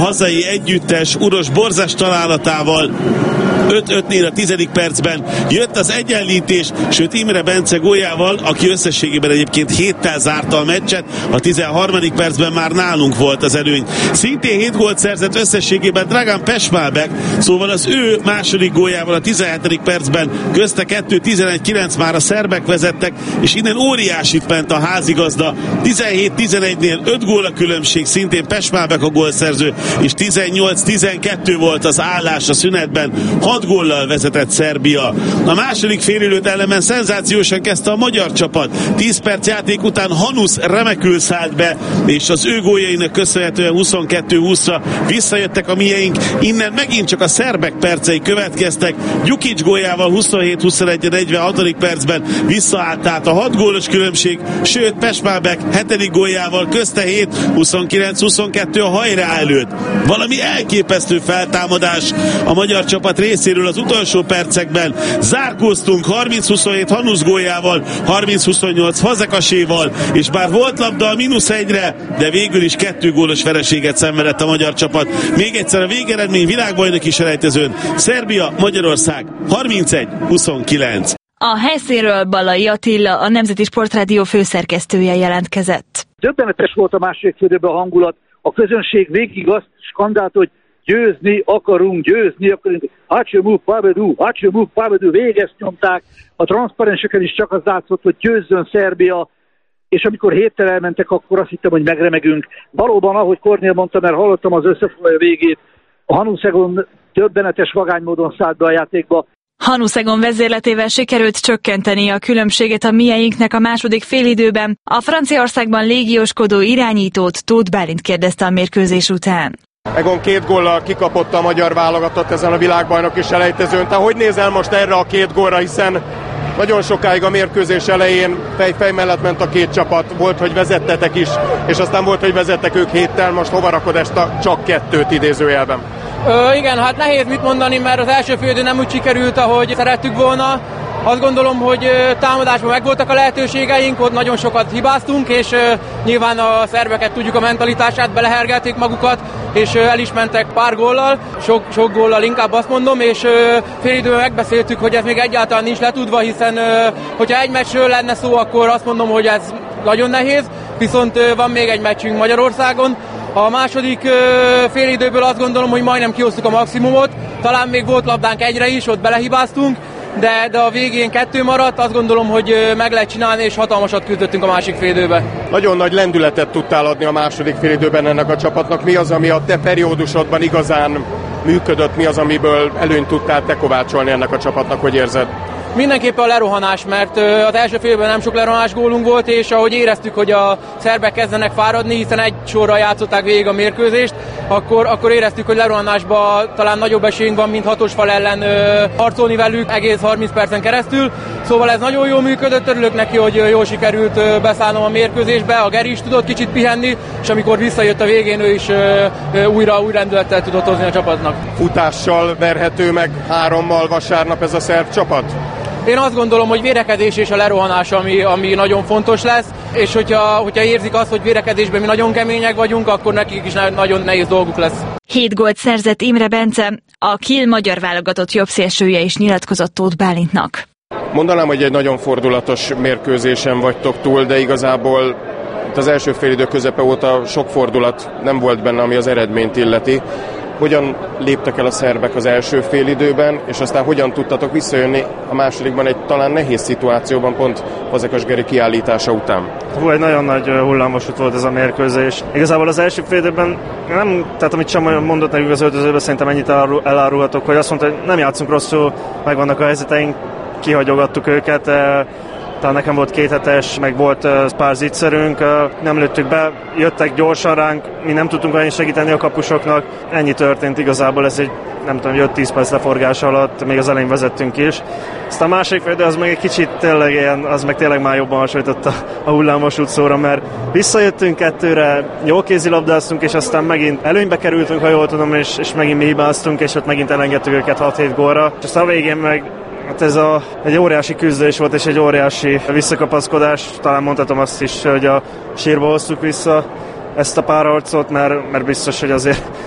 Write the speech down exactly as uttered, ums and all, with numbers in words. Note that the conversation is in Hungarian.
hazai együttes Uros Borzás találatával öt ötnél a tizedik percben jött az egyenlítés, sőt Imre Bence góljával, aki összességében egyébként héttel zárta a meccset, a tizenharmadik percben már nálunk volt az előny. Szintén hét gólt szerzett összességében Dragan Pešmálbek, szóval az ő második góljával a tizenhetedik percben közte kettő tizenegy kilenc már a szerbek vezettek, és innen óriásit ment a házigazda. tizenhét tizenegynél öt gól a különbség, szintén Pešmálbek a gólszerző, és tizennyolc tizenkettő volt az állás a szünetben. hat góllal vezetett Szerbia. A második félidőt ellenben szenzációsan kezdte a magyar csapat. tíz perc játék után Hanusz remekül szállt be, és az ő góljainak köszönhetően huszonkettő húszra visszajöttek a mieink. Innen megint csak a szerbek percei következtek. Gyukic góljával huszonhét huszonegy a negyvenhatodik percben visszaállt át a hat gólos különbség, sőt Pešmálbek hetedik góljával közte hét huszonkilenc huszonkettő a hajrá előtt. Valami elképesztő feltámadás a magyar csapat részéről az utolsó percekben. Zárkóztunk harminc huszonhét Hanusz góljával, harminc huszonnyolc Fazekaséval, és bár volt labda a mínusz egyre, de végül is kettő gólos vereséget szenvedett a magyar csapat. Még egyszer a végeredmény világbajnoki selejtezőn. Szerbia, Magyarország harmincegy huszonkilenc. A helyszínről Balai Attila, a Nemzeti Sportrádió főszerkesztője jelentkezett. Döbbenetes volt a második félidőben a hangulat. A közönség végig azt skandált, hogy győzni akarunk, győzni akarunk. Hacsomuk, Pabedu, Hacsomuk, Pabedu, végezt nyomták. A transzparenseken is csak az látszott, hogy győzzön Szerbia. És amikor héttel elmentek, akkor azt hittem, hogy megremegünk. Valóban, ahogy Kornél mondta, mert hallottam az összefoglaló végét, a Hanuszegon döbbenetes vagánymódon szállt be a játékba. Hanuszegon vezérletével sikerült csökkenteni a különbséget a mieinknek a második félidőben. A Franciaországban légióskodó irányítót Tóth Bálint kérdezte a mérkőzés után. Egon két góllal kikapott a magyar válogatott ezen a világbajnoki selejtezőn. Te hogy nézel most erre a két gólra, hiszen nagyon sokáig a mérkőzés elején fej-fej mellett ment a két csapat, volt, hogy vezettetek is, és aztán volt, hogy vezettek ők héttel, most hova rakod ezt a csak kettőt idézőjelben? Ö, igen, hát nehéz mit mondani, mert az első félidő nem úgy sikerült, ahogy szerettük volna. Azt gondolom, hogy támadásban megvoltak a lehetőségeink, ott nagyon sokat hibáztunk, és nyilván a szerbeket tudjuk a mentalitását, belehergelték magukat, és el is mentek pár góllal, sok, sok góllal inkább azt mondom, és félidőben megbeszéltük, hogy ez még egyáltalán nincs letudva, hiszen hogyha egy meccsről lenne szó, akkor azt mondom, hogy ez nagyon nehéz, viszont van még egy meccsünk Magyarországon. A második félidőből azt gondolom, hogy majdnem kihoztuk a maximumot, talán még volt labdánk egyre is, ott belehibáztunk, De, de a végén kettő maradt, azt gondolom, hogy meg lehet csinálni, és hatalmasat küzdöttünk a másik félidőben. Nagyon nagy lendületet tudtál adni a második félidőben ennek a csapatnak. Mi az, ami a te periódusodban igazán működött, mi az, amiből előnyt tudtál te kovácsolni ennek a csapatnak, hogy érzed? Mindenképpen a lerohanás, mert az első félben nem sok lerohanás gólunk volt, és ahogy éreztük, hogy a szerbek kezdenek fáradni, hiszen egy sorra játszották végig a mérkőzést, akkor, akkor éreztük, hogy lerohanásban talán nagyobb esélyünk van, mint hatos fal ellen ö, harcolni velük egész harminc percen keresztül. Szóval ez nagyon jól működött, örülök neki, hogy jól sikerült ö, beszállnom a mérkőzésbe, a Geri is tudott kicsit pihenni, és amikor visszajött a végén, ő is ö, ö, újra új rendülettel tudott hozni a csapatnak. Futással verhető meg hárommal vasárnap ez a szerb csapat? Én azt gondolom, hogy védekezés és a lerohanás, ami, ami nagyon fontos lesz, és hogyha, hogyha érzik azt, hogy védekezésben mi nagyon kemények vagyunk, akkor nekik is nagyon nehéz dolguk lesz. Hét gólt szerzett Imre Bence, a Kiel magyar válogatott jobbszélsője is nyilatkozott Tóth Bálintnak. Mondanám, hogy egy nagyon fordulatos mérkőzésen vagytok túl, de igazából az első félidő közepe óta sok fordulat nem volt benne, ami az eredményt illeti. Hogyan léptek el a szerbek az első félidőben, és aztán hogyan tudtatok visszajönni a másodikban egy talán nehéz szituációban, pont Fazekas Geri kiállítása után? Hú, egy nagyon nagy hullámvasút volt ez a mérkőzés. Igazából az első félidőben nem, tehát amit sem mondott nekünk az öltözőben, szerintem ennyit elárulhatok, hogy azt mondta, hogy nem játszunk rosszul, megvannak a helyzeteink, kihagyogattuk őket. Talán nekem volt kéthetes, meg volt pár zicserünk, nem lőttük be, jöttek gyorsan ránk, mi nem tudtunk olyan segíteni a kapusoknak. Ennyi történt igazából, ez egy nem tudom, öt-tíz perc leforgás alatt, még az elején vezettünk is. Aztán a másik fél, de az meg egy kicsit tényleg ilyen, az meg tényleg már jobban hasonlított a, a hullámvasút szóra, mert visszajöttünk kettőre, jól kézilabdáztunk, és aztán megint előnybe kerültünk, ha jól tudom, és, és megint mi hibáztunk, és ott megint elengedtük őket hat-hét gólra. És aztán a végén meg hát ez a, egy óriási küzdés volt, és egy óriási visszakapaszkodás. Talán mondhatom azt is, hogy a sírba hoztuk vissza ezt a pár arcot, mert, mert biztos, hogy azért